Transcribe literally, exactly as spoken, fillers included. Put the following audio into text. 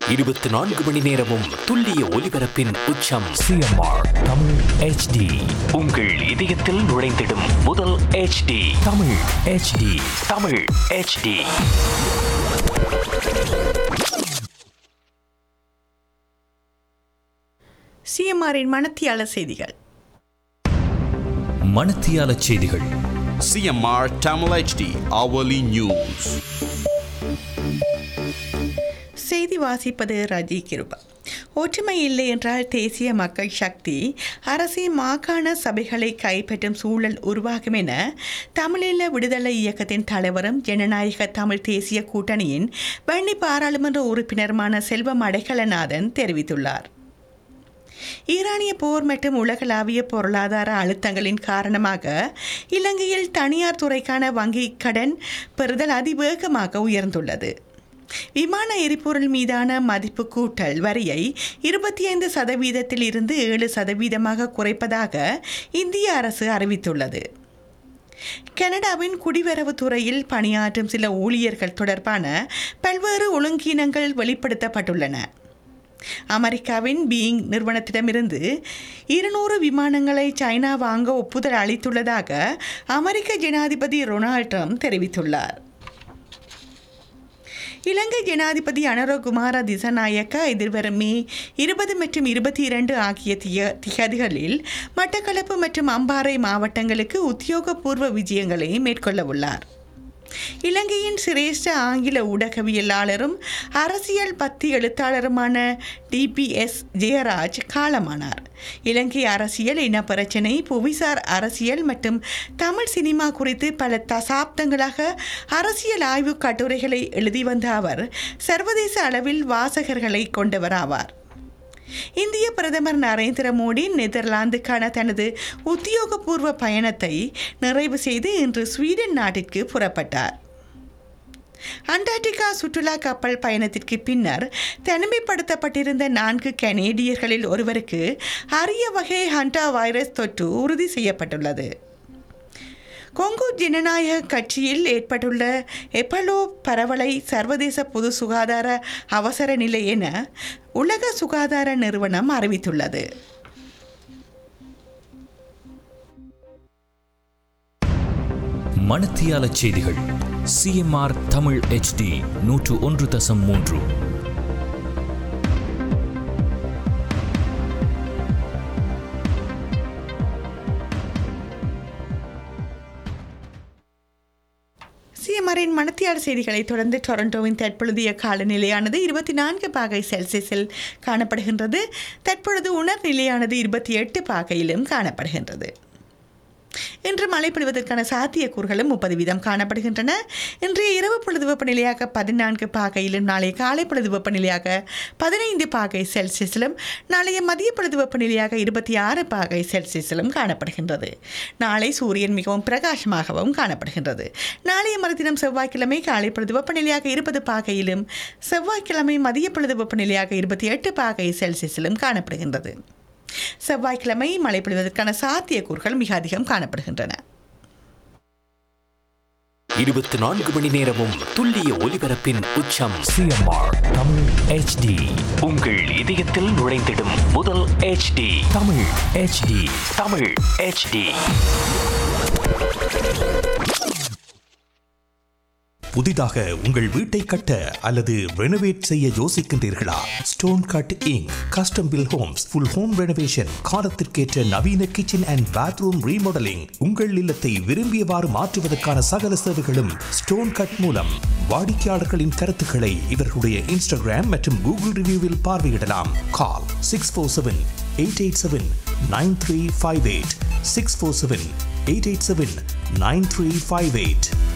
இருபத்தி நான்கு மணி நேரமும் துல்லிய ஒலிபரப்பின் உச்சம். CMR Tamil HD. உங்கள் இதயத்தில் நுழைந்திடும் முதல் HD. Tamil HD. Tamil HD. சிஎம்ஆரின் மணத்தியால செய்திகள். மணத்தியால செய்திகள். CMR Tamil HD hourly news. செய்தி வாசிப்பது ரஜி கிருபா. ஒற்றுமை இல்லை என்றால் தேசிய மக்கள் சக்தி அரசு மாகாண சபைகளை கைப்பற்றும் சூழல் உருவாகும் என தமிழீழ விடுதலை இயக்கத்தின் தலைவரும் ஜனநாயக தமிழ் தேசிய கூட்டணியின் வன்னி பாராளுமன்ற உறுப்பினருமான செல்வம் அடைக்கலநாதன் தெரிவித்துள்ளார். ஈரானிய போர் மற்றும் உலகளாவிய பொருளாதார அழுத்தங்களின் காரணமாக இலங்கையில் தனியார் துறைக்கான வங்கி கடன் பெறுதல் அதிவேகமாக உயர்ந்துள்ளது. விமான எரிபொருள் மீதான மதிப்பு கூட்டல் வரியை இருபத்தி ஐந்து சதவீதத்தில் இருந்து ஏழு சதவீதமாக குறைப்பதாக இந்திய அரசு அறிவித்துள்ளது. கனடாவின் குடிவரவு துறையில் பணியாற்றும் சில ஊழியர்கள் தொடர்பான பல்வேறு ஒழுங்கீனங்கள் வெளிப்படுத்தப்பட்டுள்ளன. அமெரிக்காவின் பீயிங் நிறுவனத்திடமிருந்து இருநூறு விமானங்களை சைனா வாங்க ஒப்புதல் அளித்துள்ளதாக அமெரிக்க ஜனாதிபதி டொனால்ட் ட்ரம்ப் தெரிவித்துள்ளார். இலங்கை ஜனாதிபதி அனுரகுமார திசாநாயக்க எதிர்வரும் மே இருபது மற்றும் இருபத்தி இரண்டு ஆகிய திய திகதிகளில் மட்டக்களப்பு மற்றும் அம்பாறை மாவட்டங்களுக்கு உத்தியோகபூர்வ விஜயங்களை மேற்கொள்ள உள்ளார். இலங்கையின் சிரேஷ்ட ஆங்கில ஊடகவியலாளரும் அரசியல் பத்தி எழுத்தாளருமான டிபிஎஸ் ஜெயராஜ் காலமானார். இலங்கை அரசியல், இனப்பிரச்சினை, புவிசார் அரசியல் மற்றும் தமிழ் சினிமா குறித்து பல தசாப்தங்களாக அரசியல் ஆய்வு கட்டுரைகளை எழுதி வந்த அவர் சர்வதேச அளவில் வாசகர்களை கொண்டவராவார். இந்திய பிரதமர் நரேந்திர மோடி நெதர்லாந்துக்கான தனது உத்தியோகபூர்வ பயணத்தை நிறைவு செய்து இன்று ஸ்வீடன் நாட்டிற்கு புறப்பட்டார். அண்டார்டிகா சுற்றுலா கப்பல் பயணத்திற்கு பின்னர் தனிமைப்படுத்தப்பட்டிருந்த நான்கு கனேடியர்களில் ஒருவருக்கு அரிய வகை ஹண்டா வைரஸ் தொற்று உறுதி செய்யப்பட்டுள்ளது. கொங்கோ ஜனநாயக கட்சியில் ஏற்பட்டுள்ள எபோலா பரவலை சர்வதேச பொது சுகாதார அவசர நிலை என உலக சுகாதார நிறுவனம் அறிவித்துள்ளது. மணத்தியால செய்திகள். சிஎம்ஆர் தமிழ் ஹெச்டி நூற்று ஒன்று தசம் மூன்று. சிஎம்ஆரின் மணத்தியார் செய்திகளை தொடர்ந்து டொரண்டோவின் தற்பொழுதைய காலநிலையானது இருபத்தி நான்கு பாகை செல்சியஸில் காணப்படுகின்றது. தற்பொழுது உணர் நிலையானது இருபத்தி எட்டு பாகையிலும் காணப்படுகின்றது. இன்று மழை பொழிவதற்கான சாத்தியக்கூறுகளும் முப்பது வீதம் காணப்படுகின்றன. இன்றைய இரவு பொழுது வெப்பநிலையாக பதினான்கு பாகையிலும், நாளைய காலை பொழுது வெப்பநிலையாக பதினைந்து பாகை செல்சியஸிலும், நாளைய மதிய பொழுது வெப்பநிலையாக இருபத்தி ஆறு பாகை செல்சியஸிலும் காணப்படுகின்றது. நாளை சூரியன் மிகவும் பிரகாசமாகவும் காணப்படுகின்றது. நாளைய மறுதினம் செவ்வாய்க்கிழமை காலை பொழுது வெப்பநிலையாக இருபது பாகையிலும், செவ்வாய்க்கிழமை மதிய பொழுது வெப்பநிலையாக இருபத்தி எட்டு பாகை செல்சியஸிலும் காணப்படுகின்றது. செவ்வாய்க்கிழமை மழை பொழிவதற்கான சாத்தியக்கூறுகள் மிக அதிகம் காணப்படுகின்றன. இருபத்தி நான்கு மணி நேரமும் துல்லிய ஒலிபரப்பின் உச்சம். CMR Tamil HD. உங்கள் இதயத்தில் நுழைந்திடும் முதல் HD. Tamil HD. Tamil HD. புதிதாக உங்கள் வீட்டை கட்ட அல்லது ரெனோவேட் செய்ய யோசிக்கின்றீர்களா? Stone cut ink custom bill Holmes full home renovation, காலத்திற்கேற்ற நவீன கிச்சன் அண்ட் பாத்ரூம் ரீமாடலிங், உங்கள் இல்லத்தை விரும்பியவாறு மாற்றுவதற்கான சகல சேவைகளும் ஸ்டோன் கட் மூலம். வாடிக்கையாளர்களின் கருத்துக்களை இவர்களுடைய இன்ஸ்டாகிராம் மற்றும் கூகுள் ரிவ்யூவில் பார்வையிடலாம். கால் six four seven eight eight seven nine three five eight six four seven eight eight seven nine three five eight.